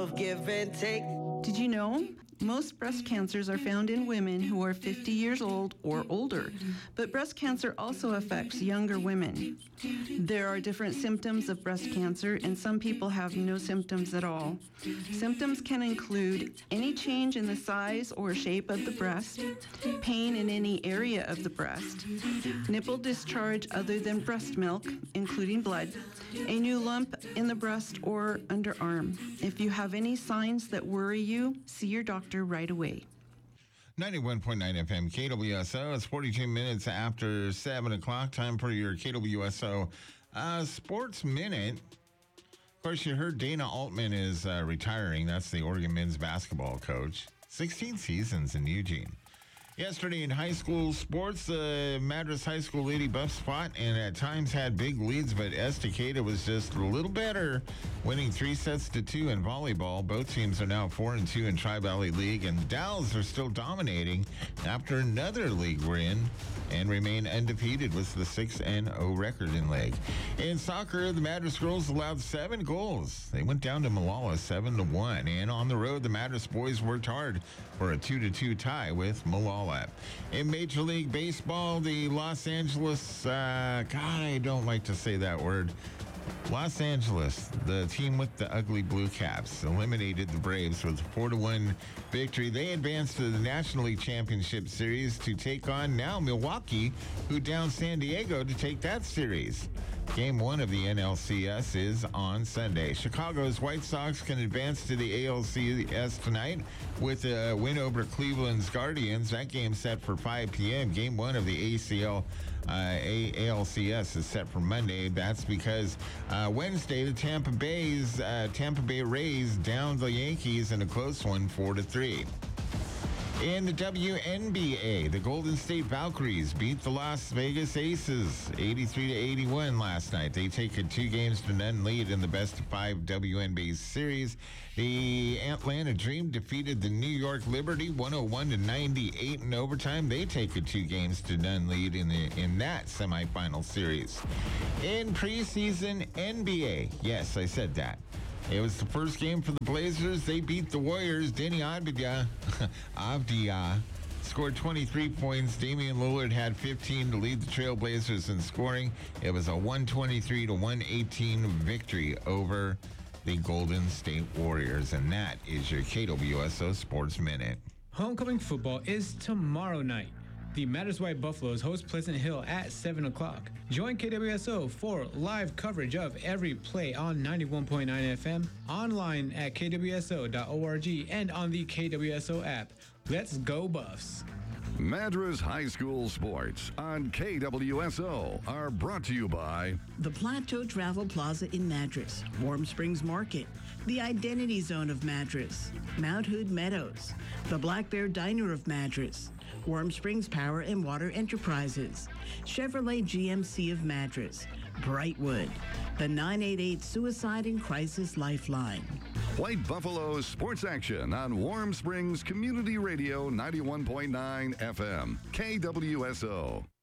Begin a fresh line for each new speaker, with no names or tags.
of give and take.
Did you know? Most breast cancers are found in women who are 50 years old or older, but breast cancer also affects younger women. There are different symptoms of breast cancer, and some people have no symptoms at all. Symptoms can include any change in the size or shape of the breast, pain in any area of the breast, nipple discharge other than breast milk, including blood, a new lump in the breast or underarm. If you have any signs that worry you, see your doctor right away.
91.9 FM KWSO. It's 42 minutes after 7 o'clock. Time for your KWSO Sports Minute. Of course, you heard Dana Altman is retiring. That's the Oregon men's basketball coach. 16 seasons in Eugene. Yesterday in high school sports, Madras High School Lady Buffs fought and at times had big leads, but Estacada was just a little better, winning 3-2 in volleyball. Both teams are now 4-2 in Tri-Valley League, and Dalles are still dominating after another league win and remain undefeated with the 6-0 record in league. In soccer, the Madras girls allowed 7 goals. They went down to Malala 7-1, and on the road, the Madras boys worked hard for a 2-2 tie with Malala. In Major League Baseball, the Los Angeles, I don't like to say that word. Los Angeles, the team with the ugly blue caps, eliminated the Braves with a 4-1 victory. They advanced to the National League Championship Series to take on now Milwaukee, who downed San Diego to take that series. Game 1 of the NLCS is on Sunday. Chicago's White Sox can advance to the ALCS tonight with a win over Cleveland's Guardians. That game's set for 5 p.m. Game 1 of the ALCS is set for Monday. That's because Wednesday, the Tampa Bay Rays downed the Yankees in a close one, 4-3. In the WNBA, the Golden State Valkyries beat the Las Vegas Aces 83-81 last night. They take a 2-0 lead in the best-of-5 WNBA series. The Atlanta Dream defeated the New York Liberty 101-98 in overtime. They take a 2-0 lead in that semifinal series. In preseason NBA, yes, I said that. It was the first game for the Blazers. They beat the Warriors. Denny Avdia scored 23 points. Damian Lillard had 15 to lead the Trailblazers in scoring. It was a 123-118 victory over the Golden State Warriors. And that is your KWSO Sports Minute.
Homecoming football is tomorrow night. The Madras White Buffaloes host Pleasant Hill at 7 o'clock. Join KWSO for live coverage of every play on 91.9 FM, online at kwso.org, and on the KWSO app. Let's go Buffs.
Madras High School Sports on KWSO are brought to you by
the Plateau Travel Plaza in Madras, Warm Springs Market, the Identity Zone of Madras, Mount Hood Meadows, the Black Bear Diner of Madras, Warm Springs Power and Water Enterprises, Chevrolet GMC of Madras, Brightwood, the 988 Suicide and Crisis Lifeline.
White Buffalo's sports action on Warm Springs Community Radio 91.9 FM, KWSO.